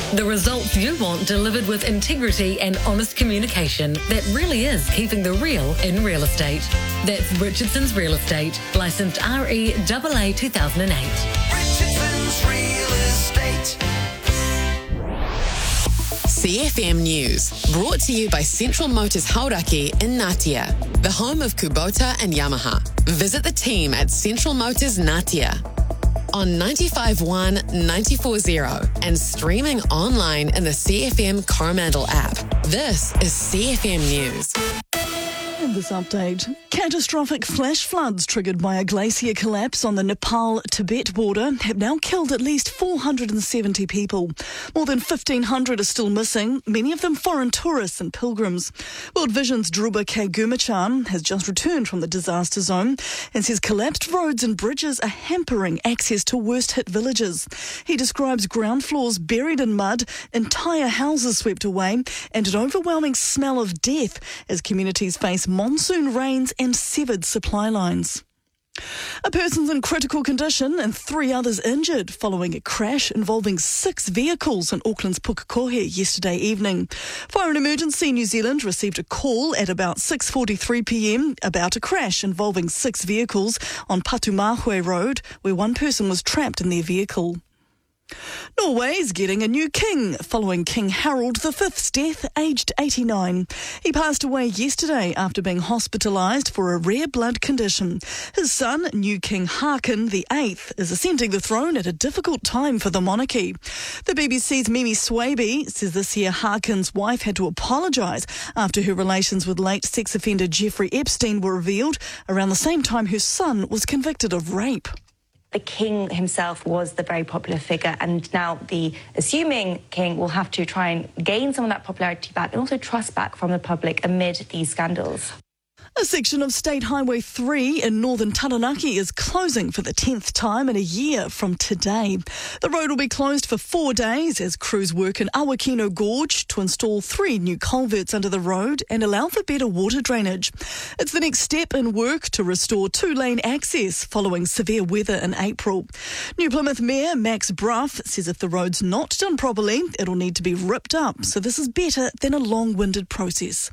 The results you want delivered with integrity and honest communication that really is keeping the real in real estate. That's Richardson's Real Estate, licensed REAA 2008. Richardson's Real Estate. CFM News, brought to you by Central Motors Hauraki in Ngatea, the home of Kubota and Yamaha. Visit the team at Central Motors Ngatea on 95.1, 94.0 and streaming online in the CFM Coromandel app. This is CFM News. In this update, catastrophic flash floods triggered by a glacier collapse on the Nepal-Tibet border have now killed at least 470 people. More than 1,500 are still missing, many of them foreign tourists and pilgrims. World Vision's Dhruba K. Gumachan has just returned from the disaster zone and says collapsed roads and bridges are hampering access to worst-hit villages. He describes ground floors buried in mud, entire houses swept away, and an overwhelming smell of death as communities face monsoon rains and severed supply lines. A person's in critical condition and 3 others injured following a crash involving 6 vehicles in Auckland's Pukekohe yesterday evening. Fire and Emergency New Zealand received a call at about 6:43 p.m. about a crash involving 6 vehicles on Patumahue Road, where one person was trapped in their vehicle. Norway's getting a new king following King Harald V's death, aged 89. He passed away yesterday after being hospitalised for a rare blood condition. His son, new King Haakon VIII, is ascending the throne at a difficult time for the monarchy. The BBC's Mimi Swaby says this year Haakon's wife had to apologise after her relations with late sex offender Jeffrey Epstein were revealed around the same time her son was convicted of rape. The king himself was the very popular figure, and now the assuming king will have to try and gain some of that popularity back and also trust back from the public amid these scandals. A section of State Highway 3 in northern Taranaki is closing for the 10th time in a year from today. The road will be closed for 4 days as crews work in Awakino Gorge to install 3 new culverts under the road and allow for better water drainage. It's the next step in work to restore 2-lane access following severe weather in April. New Plymouth Mayor Max Bruff says if the road's not done properly, it'll need to be ripped up, so this is better than a long-winded process.